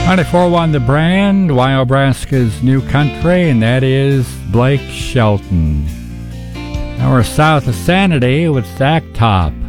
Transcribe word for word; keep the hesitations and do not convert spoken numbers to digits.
ninety-four point one The Brand, Wyobraska's new country, and that is Blake Shelton. Now we're south of Sanity with Stack Top.